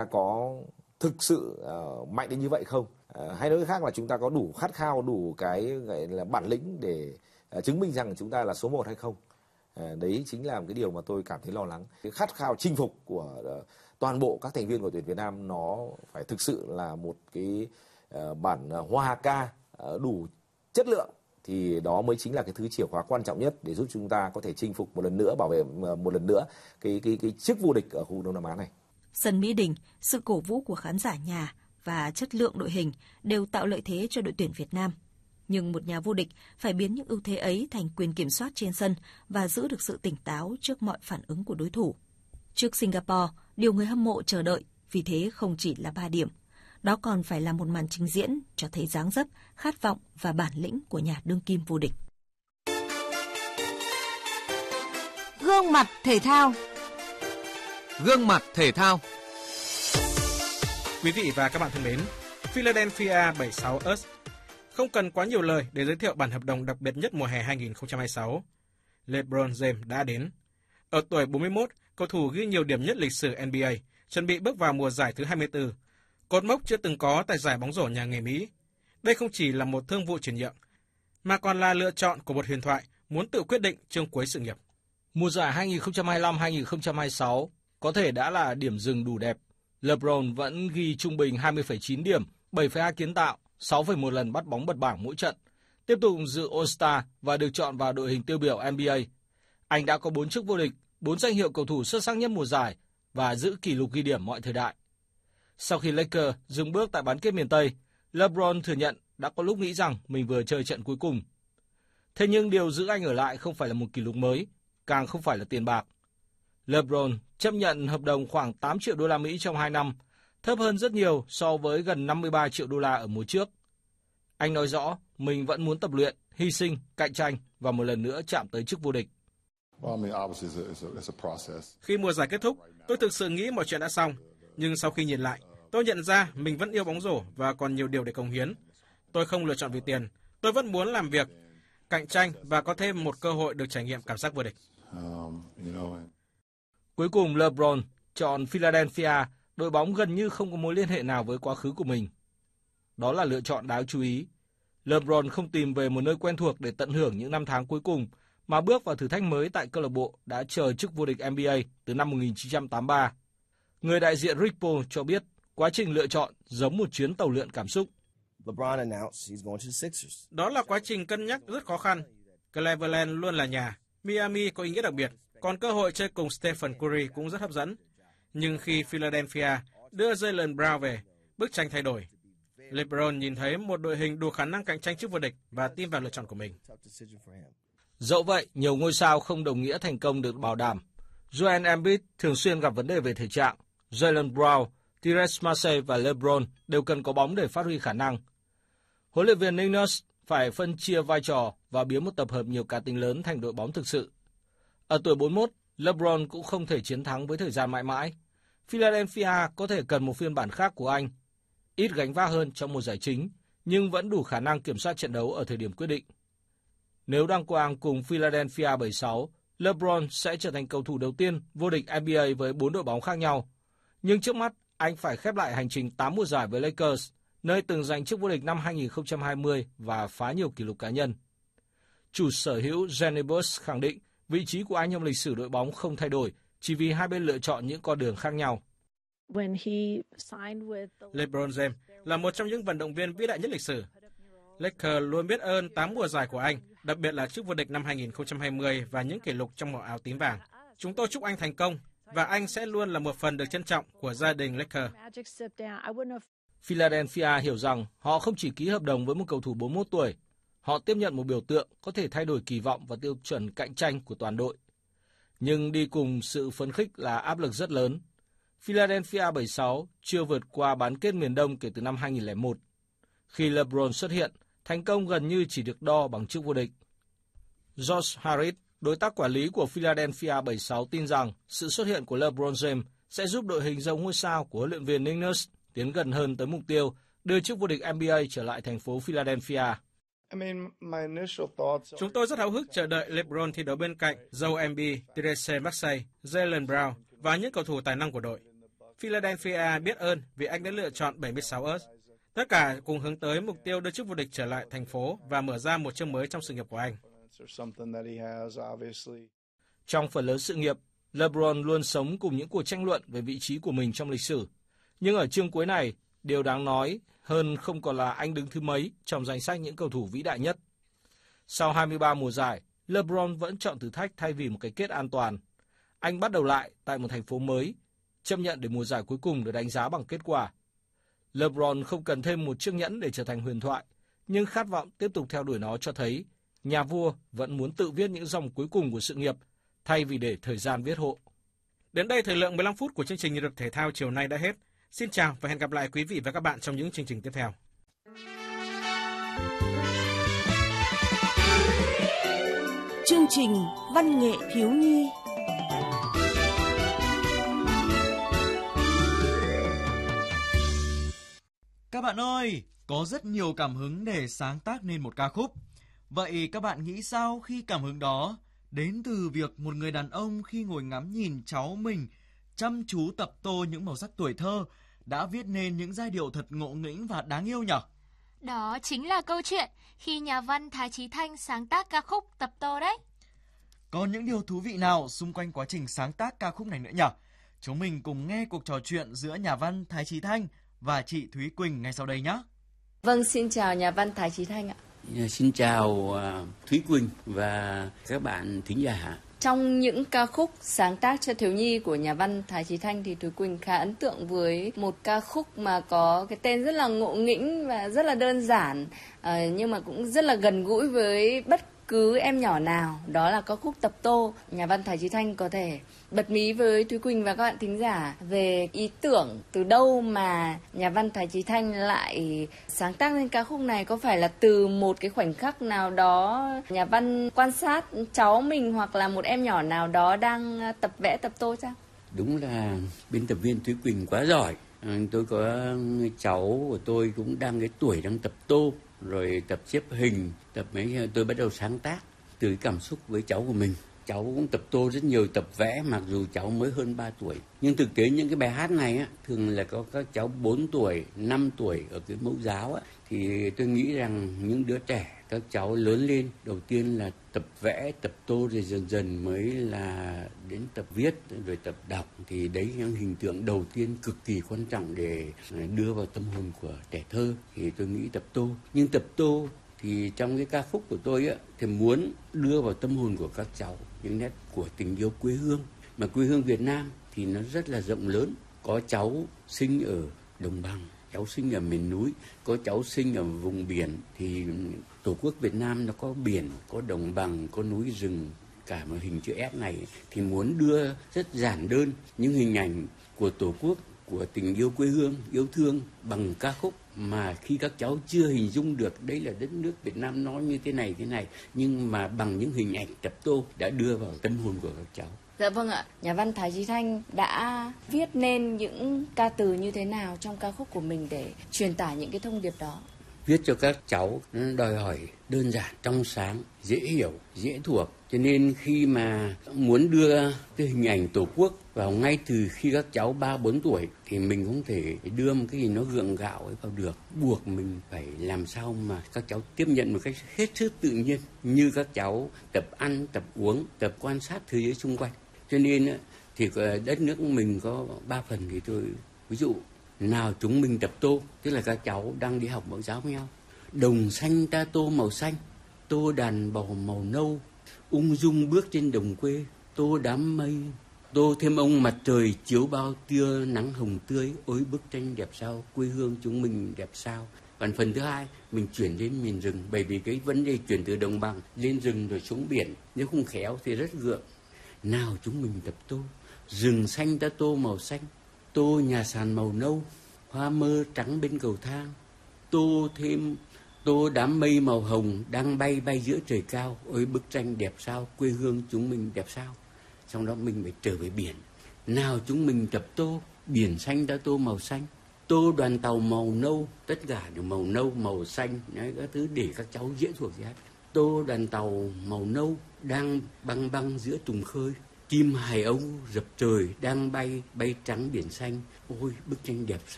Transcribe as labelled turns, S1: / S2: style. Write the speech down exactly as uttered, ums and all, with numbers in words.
S1: có thực sự uh, mạnh đến như vậy không? Uh, hay nói cách khác là chúng ta có đủ khát khao, đủ cái gọi là bản lĩnh để uh, chứng minh rằng chúng ta là số một hay không? Uh, đấy chính là một cái điều mà tôi cảm thấy lo lắng. Cái khát khao chinh phục của uh, toàn bộ các thành viên của tuyển Việt Nam nó phải thực sự là một cái uh, bản uh, hoa ca uh, đủ chất lượng, thì đó mới chính là cái thứ chìa khóa quan trọng nhất để giúp chúng ta có thể chinh phục một lần nữa, bảo vệ một lần nữa cái cái cái chức vô địch ở khu vực Đông Nam Á này.
S2: Sân Mỹ Đình, sự cổ vũ của khán giả nhà và chất lượng đội hình đều tạo lợi thế cho đội tuyển Việt Nam. Nhưng một nhà vô địch phải biến những ưu thế ấy thành quyền kiểm soát trên sân và giữ được sự tỉnh táo trước mọi phản ứng của đối thủ. Trước Singapore, điều người hâm mộ chờ đợi vì thế không chỉ là ba điểm. Đó còn phải là một màn trình diễn cho thấy dáng dấp, khát vọng và bản lĩnh của nhà đương kim vô địch.
S3: Gương mặt thể thao.
S4: Gương mặt thể thao.
S5: Quý vị và các bạn thân mến, Philadelphia bảy mươi sáu ers không cần quá nhiều lời để giới thiệu bản hợp đồng đặc biệt nhất mùa hè hai không hai sáu. LeBron James đã đến. Ở tuổi bốn mươi mốt, cầu thủ ghi nhiều điểm nhất lịch sử N B A, chuẩn bị bước vào mùa giải thứ hai mươi tư. Cột mốc chưa từng có tại giải bóng rổ nhà nghề Mỹ. Đây không chỉ là một thương vụ chuyển nhượng, mà còn là lựa chọn của một huyền thoại muốn tự quyết định chương cuối sự nghiệp.
S4: Mùa giải hai không hai lăm hai không hai sáu có thể đã là điểm dừng đủ đẹp. LeBron vẫn ghi trung bình hai mươi phẩy chín điểm, bảy phẩy hai kiến tạo, sáu phẩy một lần bắt bóng bật bảng mỗi trận. Tiếp tục dự All-Star và được chọn vào đội hình tiêu biểu N B A. Anh đã có bốn chức vô địch, bốn danh hiệu cầu thủ xuất sắc nhất mùa giải và giữ kỷ lục ghi điểm mọi thời đại. Sau khi Lakers dừng bước tại bán kết miền Tây, LeBron thừa nhận đã có lúc nghĩ rằng mình vừa chơi trận cuối cùng. Thế nhưng điều giữ anh ở lại không phải là một kỷ lục mới, càng không phải là tiền bạc. LeBron chấp nhận hợp đồng khoảng tám triệu đô la Mỹ trong hai năm, thấp hơn rất nhiều so với gần năm mươi ba triệu đô la ở mùa trước. Anh nói rõ mình vẫn muốn tập luyện, hy sinh, cạnh tranh và một lần nữa chạm tới chức vô địch.
S5: Khi mùa giải kết thúc, tôi thực sự nghĩ mọi chuyện đã xong. Nhưng sau khi nhìn lại, tôi nhận ra mình vẫn yêu bóng rổ và còn nhiều điều để cống hiến. Tôi không lựa chọn vì tiền. Tôi vẫn muốn làm việc, cạnh tranh và có thêm một cơ hội được trải nghiệm cảm giác vô địch.
S4: Cuối cùng LeBron chọn Philadelphia, đội bóng gần như không có mối liên hệ nào với quá khứ của mình. Đó là lựa chọn đáng chú ý. LeBron không tìm về một nơi quen thuộc để tận hưởng những năm tháng cuối cùng, mà bước vào thử thách mới tại câu lạc bộ đã chờ chức vô địch N B A từ năm một nghìn chín trăm tám mươi ba. Người đại diện Rick Paul cho biết quá trình lựa chọn giống một chuyến tàu lượn cảm xúc.
S5: Đó là quá trình cân nhắc rất khó khăn. Cleveland luôn là nhà, Miami có ý nghĩa đặc biệt, còn cơ hội chơi cùng Stephen Curry cũng rất hấp dẫn. Nhưng khi Philadelphia đưa Jaylen Brown về, bức tranh thay đổi. LeBron nhìn thấy một đội hình đủ khả năng cạnh tranh chức vô địch và tin vào lựa chọn của mình.
S4: Dẫu vậy, nhiều ngôi sao không đồng nghĩa thành công được bảo đảm. Joel Embiid thường xuyên gặp vấn đề về thể trạng. Jaylen Brown, Tyrese Maxey và LeBron đều cần có bóng để phát huy khả năng. Huấn luyện viên Nick Nurse phải phân chia vai trò và biến một tập hợp nhiều cá tính lớn thành đội bóng thực sự. Ở tuổi bốn mươi mốt, LeBron cũng không thể chiến thắng với thời gian mãi mãi. Philadelphia có thể cần một phiên bản khác của anh. Ít gánh vác hơn trong mùa giải chính, nhưng vẫn đủ khả năng kiểm soát trận đấu ở thời điểm quyết định. Nếu đăng quang cùng Philadelphia bảy mươi sáu, LeBron sẽ trở thành cầu thủ đầu tiên vô địch N B A với bốn đội bóng khác nhau. Nhưng trước mắt, anh phải khép lại hành trình tám mùa giải với Lakers, nơi từng giành chức vô địch năm hai không hai không và phá nhiều kỷ lục cá nhân. Chủ sở hữu Jenny Buss khẳng định vị trí của anh trong lịch sử đội bóng không thay đổi, chỉ vì hai bên lựa chọn những con đường khác nhau.
S5: LeBron James là một trong những vận động viên vĩ đại nhất lịch sử. Lakers luôn biết ơn tám mùa giải của anh, đặc biệt là chức vô địch năm hai không hai không và những kỷ lục trong màu áo tím vàng. Chúng tôi chúc anh thành công và anh sẽ luôn là một phần được trân trọng của gia đình Lakers.
S4: Philadelphia hiểu rằng họ không chỉ ký hợp đồng với một cầu thủ bốn mươi mốt tuổi, họ tiếp nhận một biểu tượng có thể thay đổi kỳ vọng và tiêu chuẩn cạnh tranh của toàn đội. Nhưng đi cùng sự phấn khích là áp lực rất lớn. Philadelphia bảy mươi sáu chưa vượt qua bán kết miền Đông kể từ năm hai nghìn lẻ một. Khi LeBron xuất hiện, thành công gần như chỉ được đo bằng chức vô địch. Josh Harris, đối tác quản lý của Philadelphia bảy mươi sáu tin rằng sự xuất hiện của LeBron James sẽ giúp đội hình dòng ngôi sao của huấn luyện viên Nick Nurse tiến gần hơn tới mục tiêu đưa chức vô địch N B A trở lại thành phố Philadelphia.
S5: Chúng tôi rất háo hức chờ đợi LeBron thi đấu bên cạnh Joel Embiid, Tyrese Maxey, Jaylen Brown và những cầu thủ tài năng của đội. Philadelphia biết ơn vì anh đã lựa chọn bảy mươi sáu ớt. Tất cả cùng hướng tới mục tiêu đưa chức vô địch trở lại thành phố và mở ra một chương mới trong sự nghiệp của anh.
S4: Trong phần lớn sự nghiệp, LeBron luôn sống cùng những cuộc tranh luận về vị trí của mình trong lịch sử. Nhưng ở chương cuối này, điều đáng nói hơn không còn là anh đứng thứ mấy trong danh sách những cầu thủ vĩ đại nhất. Sau hai mươi ba mùa giải, LeBron vẫn chọn thử thách thay vì một cái kết an toàn. Anh bắt đầu lại tại một thành phố mới, chấp nhận để mùa giải cuối cùng được đánh giá bằng kết quả. LeBron không cần thêm một chiếc nhẫn để trở thành huyền thoại, nhưng khát vọng tiếp tục theo đuổi nó cho thấy nhà vua vẫn muốn tự viết những dòng cuối cùng của sự nghiệp thay vì để thời gian viết hộ.
S5: Đến đây thời lượng mười lăm phút của chương trình Nhịp đập thể thao chiều nay đã hết. Xin chào và hẹn gặp lại quý vị và các bạn trong những chương trình tiếp theo.
S3: Chương trình Văn nghệ thiếu nhi.
S6: Các bạn ơi, có rất nhiều cảm hứng để sáng tác nên một ca khúc. Vậy các bạn nghĩ sao khi cảm hứng đó đến từ việc một người đàn ông khi ngồi ngắm nhìn cháu mình chăm chú tập tô những màu sắc tuổi thơ đã viết nên những giai điệu thật ngộ nghĩnh và đáng yêu nhỉ?
S7: Đó chính là câu chuyện khi nhà văn Thái Chí Thanh sáng tác ca khúc Tập Tô đấy.
S6: Còn những điều thú vị nào xung quanh quá trình sáng tác ca khúc này nữa nhỉ? Chúng mình cùng nghe cuộc trò chuyện giữa nhà văn Thái Chí Thanh và chị Thúy Quỳnh ngay sau đây nhé.
S8: Vâng, xin chào nhà văn Thái Chí Thanh ạ.
S9: Xin chào uh, Thúy Quỳnh và các bạn thính giả.
S8: Trong những ca khúc sáng tác cho thiếu nhi của nhà văn Thái Chí Thanh thì Thúy Quỳnh khá ấn tượng với một ca khúc mà có cái tên rất là ngộ nghĩnh và rất là đơn giản, uh, nhưng mà cũng rất là gần gũi với bất cứ em nhỏ nào, đó là ca khúc Tập Tô. Nhà văn Thái Chí Thanh có thể bật mí với Thúy Quỳnh và các bạn thính giả về ý tưởng từ đâu mà nhà văn Thái Chí Thanh lại sáng tác lên ca khúc này? Có phải là từ một cái khoảnh khắc nào đó nhà văn quan sát cháu mình hoặc là một em nhỏ nào đó đang tập vẽ tập tô chăng?
S9: Đúng là biên tập viên Thúy Quỳnh quá giỏi. Tôi có cháu của tôi cũng đang cái tuổi đang tập tô, rồi tập xếp hình, tập mấy tôi bắt đầu sáng tác từ cái cảm xúc với cháu của mình. Cháu cũng tập tô rất nhiều, tập vẽ mặc dù cháu mới hơn ba tuổi. Nhưng thực tế những cái bài hát này á, thường là có các cháu bốn tuổi, năm tuổi ở cái mẫu giáo á, thì tôi nghĩ rằng những đứa trẻ, các cháu lớn lên, đầu tiên là tập vẽ, tập tô rồi dần dần mới là đến tập viết, rồi tập đọc. Thì đấy là những hình tượng đầu tiên cực kỳ quan trọng để đưa vào tâm hồn của trẻ thơ. Thì tôi nghĩ tập tô. Nhưng tập tô thì trong cái ca khúc của tôi á, thì muốn đưa vào tâm hồn của các cháu những nét của tình yêu quê hương. Mà quê hương Việt Nam thì nó rất là rộng lớn. Có cháu sinh ở đồng bằng, cháu sinh ở miền núi, có cháu sinh ở vùng biển. Thì Tổ quốc Việt Nam nó có biển, có đồng bằng, có núi rừng, cả một hình chữ S này. Thì muốn đưa rất giản đơn những hình ảnh của Tổ quốc, của tình yêu quê hương, yêu thương bằng ca khúc mà khi các cháu chưa hình dung được đấy là đất nước Việt Nam nó như thế này thế này, nhưng mà bằng những hình ảnh tập tô đã đưa vào tâm hồn của các cháu.
S8: Dạ vâng ạ, nhà văn Thái Chí Thanh đã viết nên những ca từ như thế nào trong ca khúc của mình để truyền tải những cái thông điệp đó?
S9: Viết cho các cháu nó đòi hỏi đơn giản, trong sáng, dễ hiểu, dễ thuộc. Cho nên khi mà muốn đưa cái hình ảnh Tổ quốc vào ngay từ khi các cháu ba bốn tuổi thì mình không thể đưa một cái gì nó gượng gạo ấy vào được. Buộc mình phải làm sao mà các cháu tiếp nhận một cách hết sức tự nhiên, như các cháu tập ăn, tập uống, tập quan sát thế giới xung quanh. Cho nên thì đất nước mình có ba phần thì tôi ví dụ nào chúng mình tập tô, tức là các cháu đang đi học mẫu giáo với nhau. Đồng xanh ta tô màu xanh, tô đàn bầu màu nâu, ung dung bước trên đồng quê, tô đám mây, tô thêm ông mặt trời chiếu bao tia nắng hồng tươi. Ôi bức tranh đẹp sao, quê hương chúng mình đẹp sao. Còn phần thứ hai, mình chuyển đến miền rừng, bởi vì cái vấn đề chuyển từ đồng bằng lên rừng rồi xuống biển, nếu không khéo thì rất gượng. Nào chúng mình tập tô, rừng xanh ta tô màu xanh, tô nhà sàn màu nâu, hoa mơ trắng bên cầu thang, tô thêm tô đám mây màu hồng đang bay bay giữa trời cao. Ôi bức tranh đẹp sao, quê hương chúng mình đẹp sao. Sau đó mình phải trở về biển. Nào chúng mình tập tô, biển xanh ta tô màu xanh, tô đoàn tàu màu nâu, tất cả đều màu nâu, màu xanh, đấy, các thứ để các cháu dễ thuộc gì hết. Tô đoàn tàu màu nâu đang băng băng giữa trùng khơi, chim hải âu dập trời đang bay, bay trắng biển xanh. Ôi, bức tranh đẹp